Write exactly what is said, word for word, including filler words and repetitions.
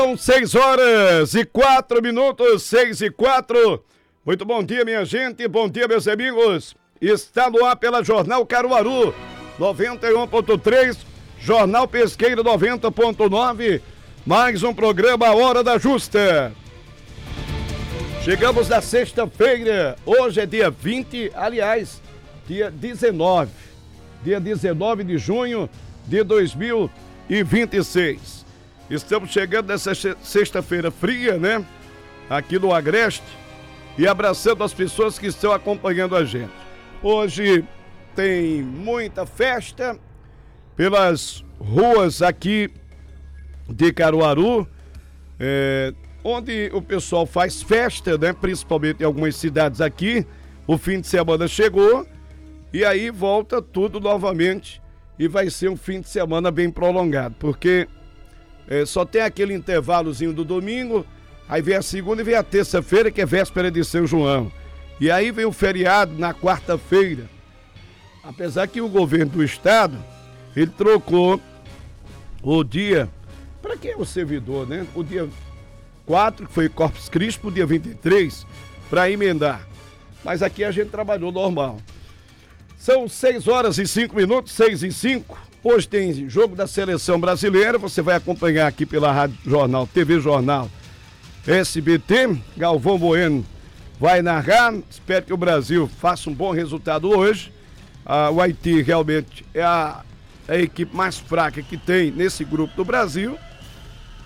São seis horas e quatro minutos, seis e quatro. Muito bom dia, minha gente, bom dia, meus amigos. Está no ar pela Jornal Caruaru, noventa e um ponto três, Jornal Pesqueiro noventa ponto nove, mais um programa A Hora da Justa. Chegamos na sexta-feira, hoje é dia vinte, aliás, dia dezenove, dia dezenove de junho de dois mil e vinte e seis. Estamos chegando nessa sexta-feira fria, né? Aqui no Agreste, e abraçando as pessoas que estão acompanhando a gente. Hoje tem muita festa pelas ruas aqui de Caruaru, é, onde o pessoal faz festa, né? Principalmente em algumas cidades aqui. O fim de semana chegou e aí volta tudo novamente e vai ser um fim de semana bem prolongado, porque é, só tem aquele intervalozinho do domingo, aí vem a segunda e vem a terça-feira, que é véspera de São João. E aí vem o feriado na quarta-feira. Apesar que o governo do estado, ele trocou o dia, para quem é o servidor, né? O dia quatro, que foi Corpus Christi, pro dia vinte e três, para emendar. Mas aqui a gente trabalhou normal. São seis horas e cinco minutos, seis e cinco. Hoje tem jogo da Seleção Brasileira, você vai acompanhar aqui pela Rádio Jornal, T V Jornal S B T. Galvão Bueno vai narrar. Espero que o Brasil faça um bom resultado hoje. Ah, o Haiti realmente é a, a equipe mais fraca que tem nesse grupo do Brasil.